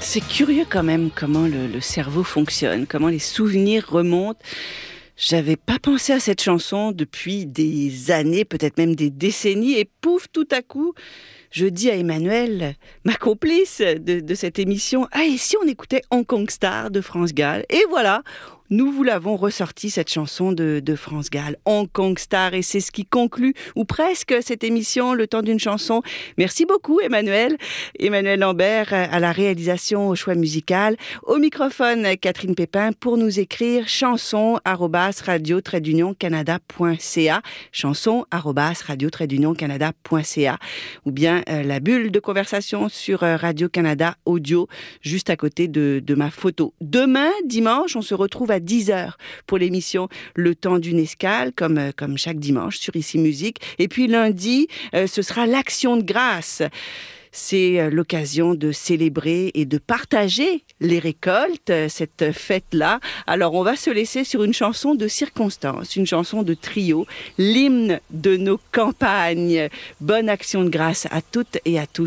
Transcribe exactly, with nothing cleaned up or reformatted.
C'est curieux quand même comment le, le cerveau fonctionne, comment les souvenirs remontent. J'avais pas pensé à cette chanson depuis des années, peut-être même des décennies, et pouf, tout à coup, je dis à Emmanuel, ma complice de, de cette émission, ah, et si on écoutait Hong Kong Star de France Gall? Et voilà, nous vous l'avons ressorti, cette chanson de, de France Gall, Hong Kong Star, et c'est ce qui conclut, ou presque, cette émission, Le temps d'une chanson. Merci beaucoup, Emmanuel. Emmanuel Lambert à la réalisation, au choix musical. Au microphone, Catherine Pépin, pour nous écrire chanson arobase radio trait d'union canada point c a, chanson arobase radio trait d'union canada point c a, ou bien euh, la bulle de conversation sur euh, Radio-Canada Audio, juste à côté de, de ma photo. Demain, dimanche, on se retrouve à dix heures pour l'émission Le temps d'une escale, comme, euh, comme chaque dimanche sur Ici Musique. Et puis lundi, euh, ce sera l'Action de grâce. C'est l'occasion de célébrer et de partager les récoltes, cette fête-là. Alors, on va se laisser sur une chanson de circonstance, une chanson de trio, l'hymne de nos campagnes. Bonne action de grâce à toutes et à tous.